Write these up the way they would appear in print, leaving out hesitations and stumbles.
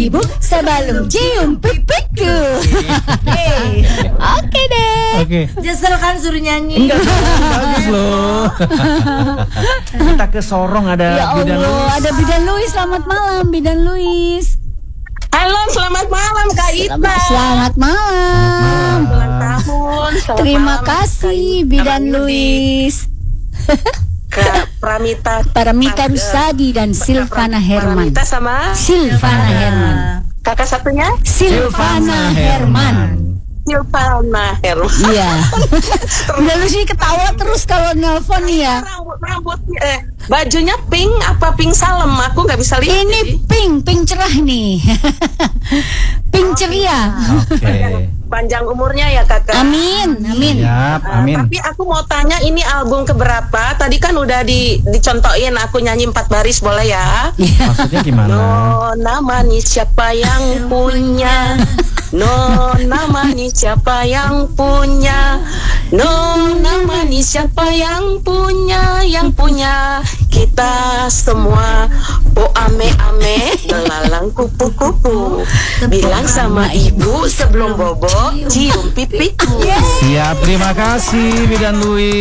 ibu sebelum cium pipiku. Oke deh. Oke. Nyesel kan suruh nyanyi. Enggak, bagus loh. Kita ke Sorong ada Ya Bidan Allah, Luis. ada Bidan Luis. Selamat malam Bidan Luis. Halo, selamat malam Kak Ita. Selamat malam. Ulang tahun. Selamat Terima malam, kasih Kak Bidan Yudi, Luis. Kak Pramita. Paramita Rusadi dan Silvana Herman. Pramita sama Silvana Herman. kakak satunya Silvana Herman. Silvana Herman. Iya. Udah lu sih ketawa terus kalau nelpon ya. Rambut bajunya pink apa pink salem? Aku nggak bisa lihat. Ini pink cerah nih. Pink ceria. Oke. Panjang umurnya ya kakak. Amin. Siap, amin. Tapi aku mau tanya ini album keberapa? Tadi kan udah dicontohin aku nyanyi 4 baris boleh ya? Maksudnya gimana? Nona manis siapa yang punya? Nona manis siapa yang punya? Nona manis siapa yang punya? Yang punya kita semua. Oh ame belalang kupu-kupu. Bilang sama ibu sebelum bobo cium pipiku. Siap, terima kasih Bidan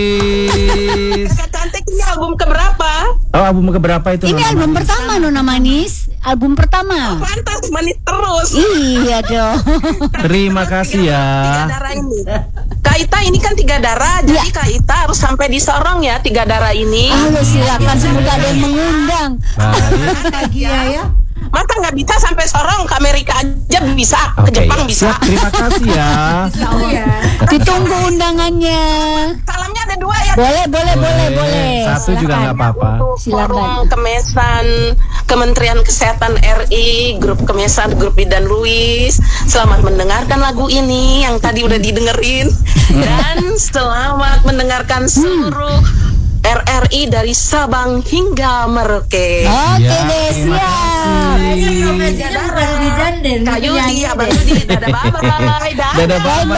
Luis. Kakak cantik ini album keberapa? Oh, album keberapa itu? Ini Nona album Manis? pertama Nona Manis. Album pertama. Pantas manis terus. Iya dong. Terima kasih ya. 3 darah ini. Kak Ita ini kan 3 darah. Jadi Kak Ita harus sampai di Sorong ya 3 darah ini. Halo silakan semoga ada yang mengundang. Baik. ya. Masa nggak bisa sampai Sorong, ke Amerika aja bisa, ke Oke, Jepang bisa. siap, terima kasih ya. Oh ya. Ditunggu undangannya. Salamnya ada 2 ya. Boleh. Satu juga nggak apa-apa. Untuk Silakan. Forum Kemesan Kementerian Kesehatan RI, Grup Kemesan, Grup Bidan Luis. Selamat mendengarkan lagu ini yang tadi udah didengerin. Dan selamat mendengarkan seluruh RRI dari Sabang hingga Merauke. Oke Ya, deh, terima siap. Baru Bidan deh. Kak Yudi, Abang Yudi, dadah bye-bye. Dadah,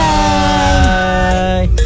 bye-bye.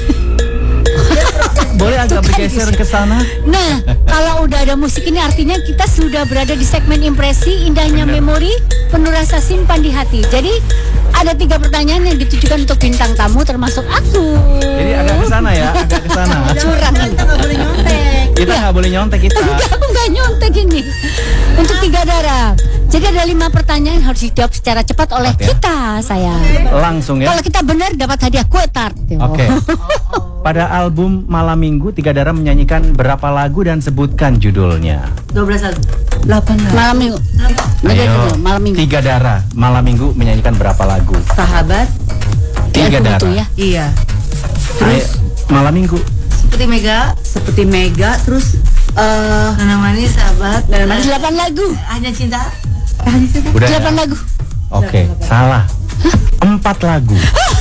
Boleh agak bergeser ke sana? Nah, kalau udah ada musik ini artinya kita sudah berada di segmen impresi indahnya memori penuh rasa simpan di hati. Jadi ada 3 pertanyaan yang ditujukan untuk bintang tamu termasuk aku. Jadi agak ke sana ya, agak ke sana. Curang nih. Kita nggak boleh nyontek. Kita nggak boleh nyontek kita. Enggak, aku nggak nyontek ini. Untuk 3 darah. Jadi ada 5 pertanyaan yang harus dijawab secara cepat oleh Cepat ya? kita, sayang. Langsung ya. Kalau kita benar dapat hadiah kue tart. Oke. Pada album Malam Minggu, 3 darah menyanyikan berapa lagu dan sebutkan judulnya. 12 lagu. 8 Malam minggu. Ayo, Malam minggu. 3 darah Malam Minggu menyanyikan berapa lagu? Sahabat. 3 Lagu darah. itu ya. Iya. Ayo, Malam Minggu. Seperti Mega. Terus Nana Manis, sahabat. Nana Manis. 8 lagu. Hanya cinta. Udah 8 ya? lagu. Oke, salah. 4 lagu.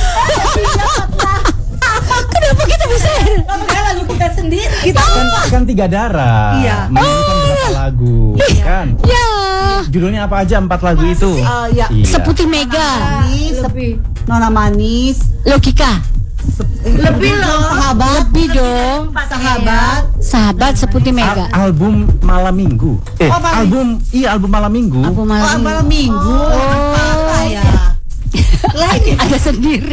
Kenapa kita bisa? Lagu kita sendiri. Kita Kan 3 darah. Iya. Menyanyikan berapa lagu? Kan? Ya. Judulnya apa aja 4 lagu itu? ya. Iya. Seputi Mega. Lebih. Nona Manis. Logika. Lebih loh. Sahabat. Lebih dong. Sahabat. Sahabat Seputi Mega. Album Malam Minggu. Album Malam Minggu. Apa malam Malam Minggu. Apa ya? ada sendiri.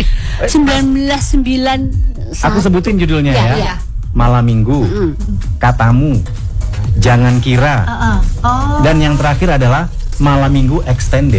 1991. Aku sebutin judulnya Iya, ya. iya. Malam Minggu. Katamu. Jangan Kira. Oh. Dan yang terakhir adalah Malam Minggu Extended.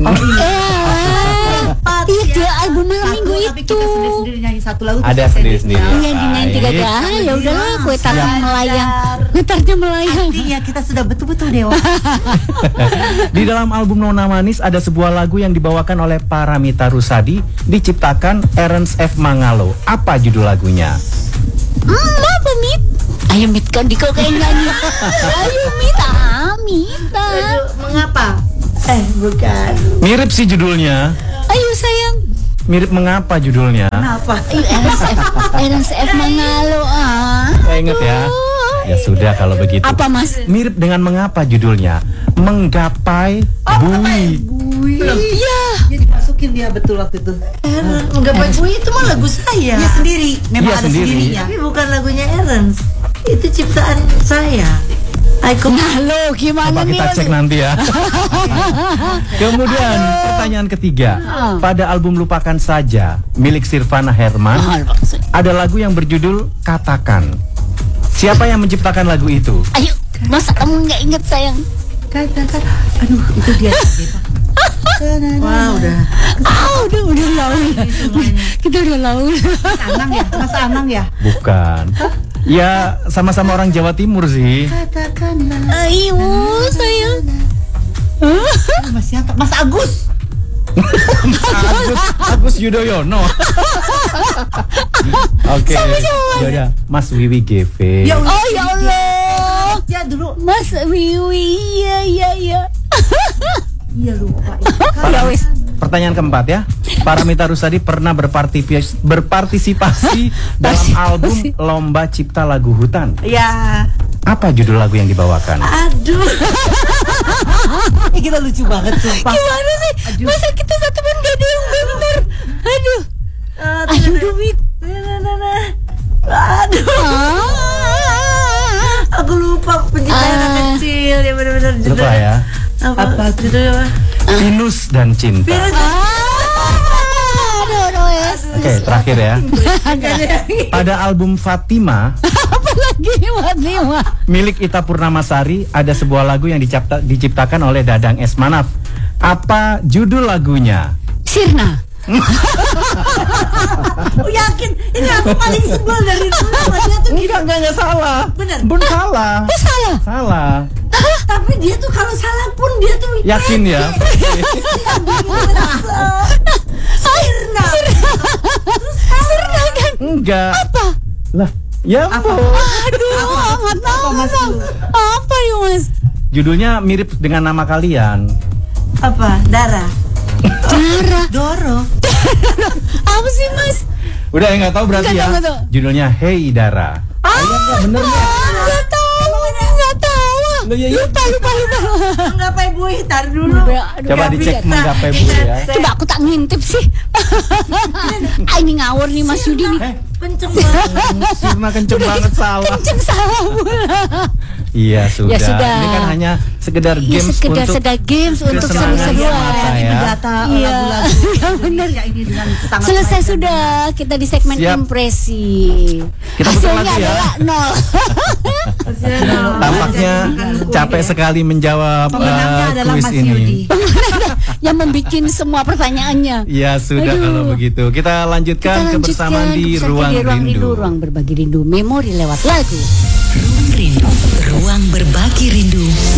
Iya, dia album malam minggu Tapi itu. kita sendiri-sendiri nyanyi 1 lagu. Ada sendiri-sendiri. Iya, dinyanyi 3 darah. Ya udahlah, kue tartnya melayang. Kue tartnya melayang. Artinya kita sudah betul-betul dewa. Di dalam album Nona Manis ada sebuah lagu yang dibawakan oleh Paramita Rusadi, diciptakan Ernst F. Mangalo. Apa judul lagunya? Apa Mit? Ayo Mit, kan di kau kayak nyanyi. Ayo Mit, Mita. Mengapa? Bukan. Mirip sih judulnya. Ayo sayang. Mirip mengapa judulnya? Kenapa? Ernst F. Mangalo Ingat ya. Ya sudah kalau begitu. Apa Mas? Mirip dengan mengapa judulnya? Menggapai bui. Iya. Jadi masukin dia betul waktu itu. Menggapai bui itu mah lagu saya. Dia sendiri. Memang Iya, ada sendiri. sendirinya. Tapi bukan lagunya Ernst. Itu ciptaan saya. Nah lo gimana Coba nih kita Mas? cek nanti ya. Kemudian pertanyaan ketiga, pada album Lupakan Saja milik Sirvana Herman ada lagu yang berjudul Katakan. Siapa yang menciptakan lagu itu? Ayo, masa kamu nggak inget sayang? Katakan. Aduh, itu dia. Wah, udah. Udah laul. Kita udah laul. Mas Anang ya? Bukan. Ya sama-sama orang Jawa Timur sih. Katakanlah. Ayo sayang. Mas siapa? Mas Agus. Agus Yudhoyono. Oke. Yaudah, Mas Wiwi GV. Ya Oh ya Allah. Ya dulu. Mas Wiwi, iya. Iya lupa. Ya wis. Pertanyaan keempat ya. Paramita Rusady pernah berpartisipasi dalam album Lomba Cipta Lagu Hutan. Ya. Apa judul lagu yang dibawakan? Aduh. Kita lucu banget sumpah. Gimana sih? Aduh. Masa kita satu pun gak ada yang bener? Aduh. Aduh Dwi. Aduh. Aku lupa penciptaan anak kecil ya benar-benar judul. Lupa ya. Apa judulnya? Venus dan Cinta. Aduh, yes. Oke, terakhir ya. Pada album Fatima Apa lagi Fatima? milik Ita Purnamasari ada sebuah lagu yang diciptakan oleh Dadang Esmanaf. Apa judul lagunya? Sirna. Oh yakin? Ini aku paling sebel dari dulu sama dia tuh. Enggak salah. Bener. Bun salah. Oh salah. Salah. Tapi dia tuh kalau salah pun dia tuh Yakin ya? Sirna. Sirna kan? Enggak. Apa? Lah, ya ampun. Aduh, nggak tahu Mas? Bang. Apa ya Mas? Judulnya mirip dengan nama kalian. Apa? Dara. Darah. Doro. Apa sih Mas? Udah ya nggak tahu berarti Nggak ya. tahu, nggak tahu. Judulnya Hey Dara. Bener nggak? Nggak tahu. Loh, ya, Lupa. Menggapai buih tar dulu. Coba dicek menggapai bu ya. Coba aku tak ngintip sih. Ini ngawur nih Mas Yudi nih. Kenceng banget. Sirna kenceng banget salah. Kenceng salah pula. Iya sudah. Ya, sudah. Ini kan hanya sekedar Iya, games sekedar games untuk kesenangan seru-seruan. mata ya. Mendata Iya. lagu-lagu Bener. Indonesia ini dengan sangat Selesai baik. sudah kita di segmen Siap. impresi. Kita putar Hasilnya lagi ya. adalah 0. Tampaknya capek sekali menjawab Pemenangnya adalah kuis Mas ini. Yudi. Yang membuat semua pertanyaannya. Ya sudah Aduh. kalau begitu. Kita lanjutkan kebersamaan di Ruang Rindu. Ruang berbagi rindu, memori lewat lagu. Rindu, ruang berbagi rindu